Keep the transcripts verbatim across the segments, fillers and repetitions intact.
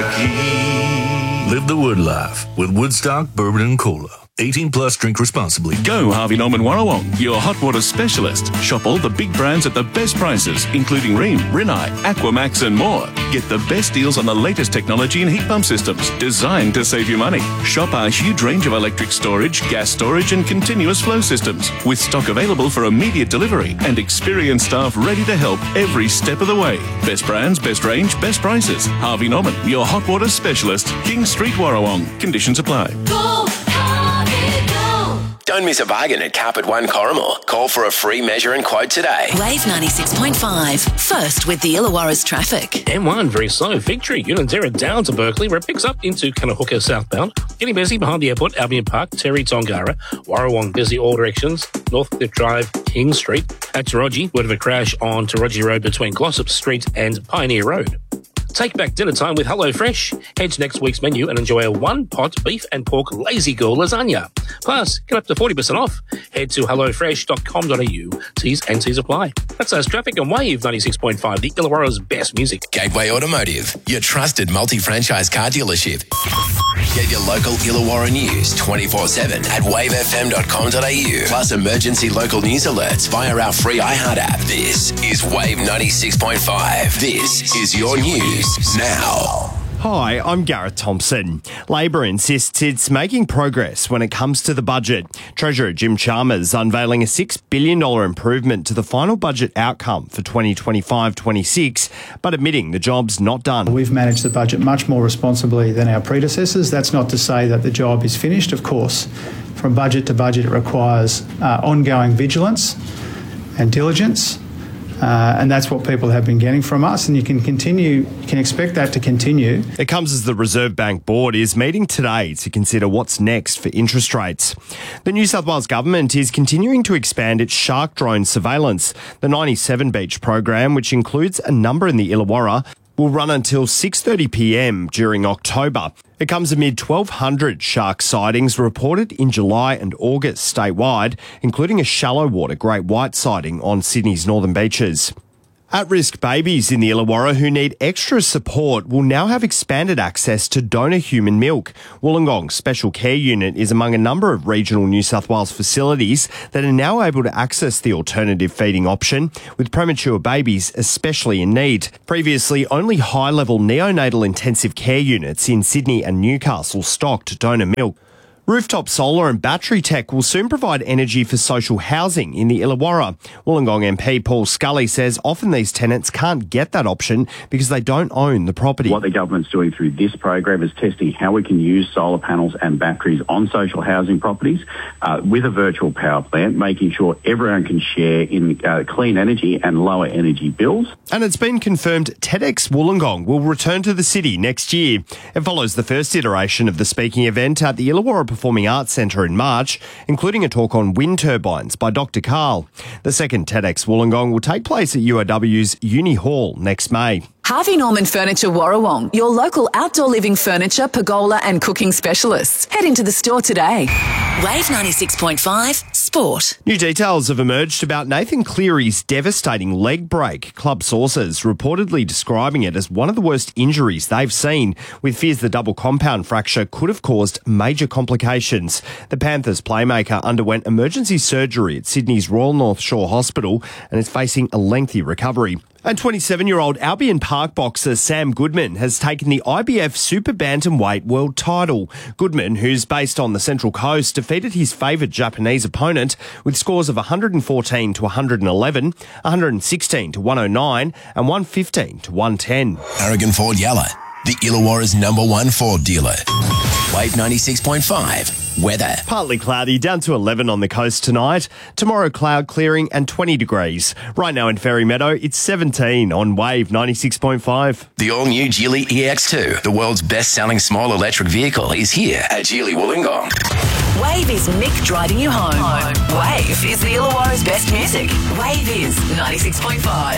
Mickey. Live the Wood life with Woodstock Bourbon and Cola. eighteen plus, drink responsibly. Go Harvey Norman Warrawong, your hot water specialist. Shop all the big brands at the best prices, including Rheem, Rinnai, Aquamax and more. Get the best deals on the latest technology and heat pump systems designed to save you money. Shop our huge range of electric storage, gas storage and continuous flow systems with stock available for immediate delivery and experienced staff ready to help every step of the way. Best brands, best range, best prices. Harvey Norman, your hot water specialist. King Street, Warrawong. Conditions apply. Go Harvey, go! Don't miss a bargain at Carpet One Corrimal. Call for a free measure and quote today. Wave ninety-six point five. First with the Illawarra's traffic. M one, very slow. Victory, Unanderra down to Berkeley, where it picks up into Kanahooka southbound. Getting busy behind the airport, Albion Park, Terry Tongara. Warrawong, busy all directions. Northcliffe Drive, King Street. At Taroji, word of a crash on Taroji Road between Glossop Street and Pioneer Road. Take back dinner time with HelloFresh. Head to next week's menu and enjoy a one-pot beef and pork lazy girl lasagna. Plus, get up to forty percent off. Head to hello fresh dot com dot a u. T's and T's apply. That's us traffic on Wave ninety-six point five, the Illawarra's best music. Gateway Automotive, your trusted multi-franchise car dealership. Get your local Illawarra news twenty-four seven at wave f m dot com dot a u. Plus emergency local news alerts via our free iHeart app. This is Wave ninety-six point five. This is your news now. Hi, I'm Gareth Thompson. Labor insists it's making progress when it comes to the budget. Treasurer Jim Chalmers unveiling a six billion dollars improvement to the final budget outcome for twenty twenty-five twenty-six, but admitting the job's not done. We've managed the budget much more responsibly than our predecessors. That's not to say that the job is finished, of course. From budget to budget, it requires uh, ongoing vigilance and diligence. Uh, and that's what people have been getting from us, and you can continue, you can expect that to continue. It comes as the Reserve Bank Board is meeting today to consider what's next for interest rates. The New South Wales Government is continuing to expand its shark drone surveillance. The ninety-seven Beach program, which includes a number in the Illawarra, will run until six thirty p m during October. It comes amid twelve hundred shark sightings reported in July and August statewide, including a shallow water great white sighting on Sydney's northern beaches. At-risk babies in the Illawarra who need extra support will now have expanded access to donor human milk. Wollongong Special Care Unit is among a number of regional New South Wales facilities that are now able to access the alternative feeding option, with premature babies especially in need. Previously, only high-level neonatal intensive care units in Sydney and Newcastle stocked donor milk. Rooftop solar and battery tech will soon provide energy for social housing in the Illawarra. Wollongong M P Paul Scully says often these tenants can't get that option because they don't own the property. What the government's doing through this program is testing how we can use solar panels and batteries on social housing properties uh, with a virtual power plant, making sure everyone can share in uh, clean energy and lower energy bills. And it's been confirmed TEDx Wollongong will return to the city next year. It follows the first iteration of the speaking event at the Illawarra Performing Arts Centre in March, including a talk on wind turbines by Doctor Carl. The second TEDx Wollongong will take place at U R W's Uni Hall next May. Harvey Norman Furniture Warrawong, your local outdoor living furniture, pergola and cooking specialists. Head into the store today. Wave ninety-six point five Sport. New details have emerged about Nathan Cleary's devastating leg break. Club sources reportedly describing it as one of the worst injuries they've seen, with fears the double compound fracture could have caused major complications. The Panthers playmaker underwent emergency surgery at Sydney's Royal North Shore Hospital and is facing a lengthy recovery. And twenty-seven-year-old Albion Park boxer Sam Goodman has taken the I B F Super Bantamweight world title. Goodman, who's based on the Central Coast, defeated his favoured Japanese opponent with scores of one fourteen to one eleven, one sixteen to one oh nine and one fifteen to one ten. Aragon Ford Yalla, the Illawarra's number one Ford dealer. Wave ninety-six point five. Weather. Partly cloudy, down to eleven on the coast tonight. Tomorrow, cloud clearing and twenty degrees. Right now in Fairy Meadow, it's seventeen on Wave ninety-six point five. The all-new Geely E X two, the world's best-selling small electric vehicle, is here at Geely Wollongong. Wave is Mick driving you home. Wave is the Illawarra's best music. Wave is ninety-six point five.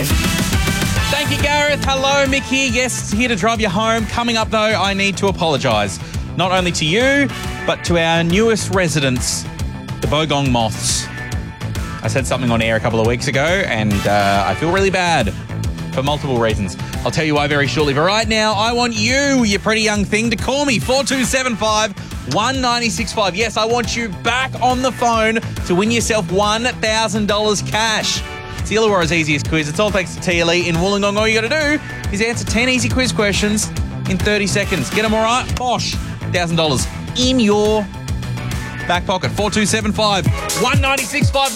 Thank you, Gareth. Hello, Mick here. Yes, here to drive you home. Coming up, though, I need to apologise. Not only to you, but to our newest residents, the Bogong Moths. I said something on air a couple of weeks ago, and uh, I feel really bad. for multiple reasons. I'll tell you why very shortly. But right now, I want you, you pretty young thing, to call me four two seven five, one nine six five. Yes, I want you back on the phone to win yourself one thousand dollars cash. It's the Illawarra's easiest quiz. It's all thanks to T L E in Wollongong. All you got to do is answer ten easy quiz questions in thirty seconds. Get them all right? Bosh. one thousand dollars in your back pocket. four two seven five, one nine six five.